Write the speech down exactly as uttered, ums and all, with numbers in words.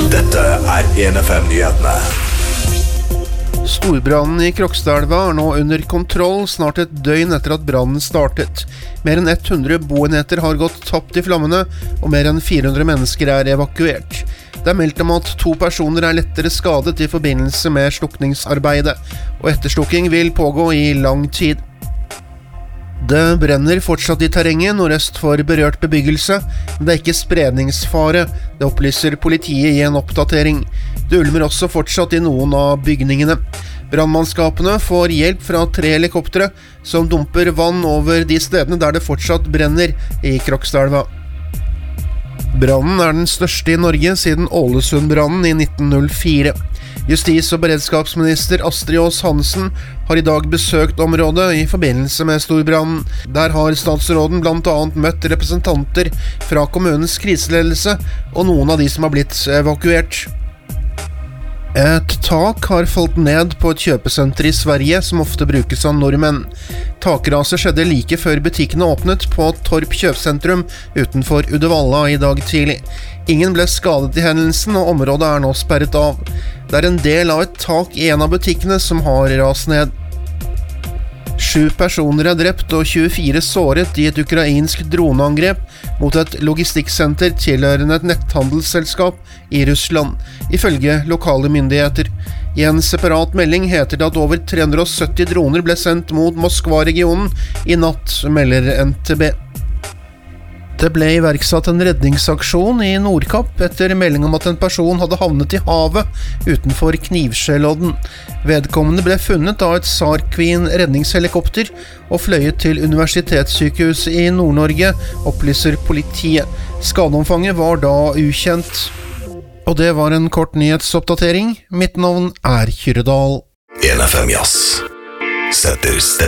Dette er en F M-nyhetene. Storbrannen i Krokstadelva er nå under kontroll, snart et døgn etter at brannen startet. Mer enn hundre boenheter har gått tapt i flammene, og mer enn fire hundre mennesker er evakuert. Det er meldt om at to personer er lettere skadet i forbindelse med slukningsarbeidet, og etterslukking vil pågå i lang tid. Det brenner fortsatt i terrenget nordøst for berørt bebyggelse, men det er ikke spredningsfare, det opplyser politiet i en oppdatering. Det ulmer også fortsatt i noen av bygningene. Brannmannskapene får hjelp fra tre helikoptre som dumper vann over de stedene der det fortsatt brenner i Krokstadelva. Brannen er den største i Norge siden Ålesundbrannen i nitten null fire. Justis- og beredskapsminister Astrid Aas Hansen har i dag besøkt området i forbindelse med storbrannen. Der har statsråden blant annet møtt representanter fra kommunens kriseledelse og noen av de som har blitt evakuert. Et tak har falt ned på et kjøpesenter i Sverige som ofte brukes av nordmenn. Takraset skjedde like før butikkene åpnet på Torp kjøpesentrum utenfor Uddevalla i dag tidlig. Ingen ble skadet i hendelsen, og området er nå sperret av. Det er en del av et tak i en av butikkene som har rast ned. Sju personer er drept og tjuefire såret i et ukrainsk droneangrep mot et logistikksenter tilhørende et netthandelsselskap i Russland, ifølge lokale myndigheter. I en separat melding heter det at over tre hundre og sytti droner ble sendt mot Moskva-regionen i natt, melder N T B. Det ble iverksatt en redningsaksjon i Nordkapp etter melding om at en person hadde havnet i havet utenfor Knivskjellodden. Vedkommende ble funnet av et SAR Queen redningshelikopter og fløyet til Universitetssykehuset i Nord-Norge, opplyser politiet. Skadeomfanget var da ukjent. Og det var en kort nyhetsoppdatering. Mitt navn er Kyrre Dahl. en F M Jazz setter stemning.